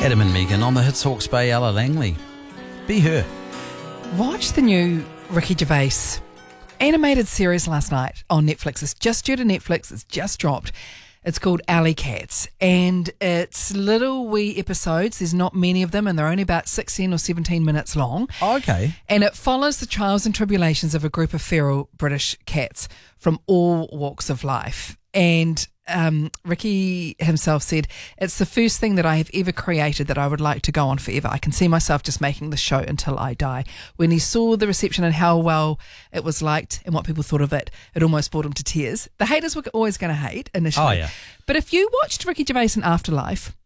Adam and Megan on the Hits Hawke's Bay, Ella Langley. Be her. Watch the new Ricky Gervais animated series last night on Netflix. It's just due to Netflix. It's just dropped. It's called Alley Cats, and it's little wee episodes. There's not many of them, and they're only about 16 or 17 minutes long. Oh, okay. And it follows the trials and tribulations of a group of feral British cats from all walks of life. And Ricky himself said, it's the first thing that I have ever created that I would like to go on forever. I can see myself just making the show until I die. When he saw the reception and how well it was liked and what people thought of it, it almost brought him to tears. The haters were always going to hate initially. Oh, yeah. But if you watched Ricky Gervais in Afterlife,